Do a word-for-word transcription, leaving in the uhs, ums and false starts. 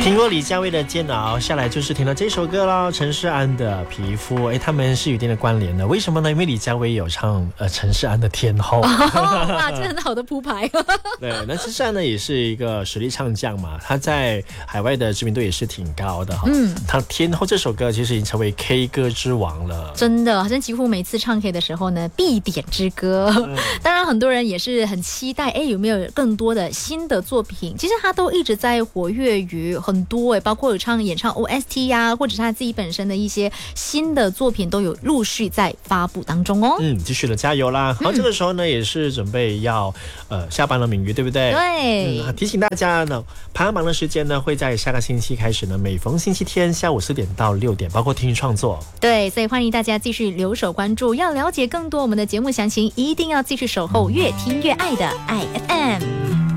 听过李佳薇的《煎熬》，下来就是听到这首歌咯，陈势安的《皮肤》。哎，他们是有一定的关联的，为什么呢？因为李佳薇有唱呃陈势安的《天后》 哦，哇，这很好的铺排。 对，那陈势安呢也是一个实力唱将嘛，他在海外的知名度也是挺高的哈。嗯，他《天后》这首歌其实已经成为 K 歌之王了， 真的，好像几乎每次唱 K 的时候呢，必点之歌。嗯、当然，很多人也是很期待，哎，有没有更多的新的作品？其实他都一直在活跃于很多哎，包括有唱演唱 O S T 呀、啊，或者是他自己本身的一些新的作品都有陆续在发布当中哦。 嗯，继续的加油啦！好、嗯，这个时候呢也是准备要呃下班了，敏瑜对不对？ 对、 嗯。提醒大家呢，排行榜的时间呢会在下个星期开始呢，每逢星期天下午四点到六点，包括听创作。 对，所以欢迎大家继续留守关注。要了解更多我们的节目详情，一定要继续守候越听越爱的 I F M。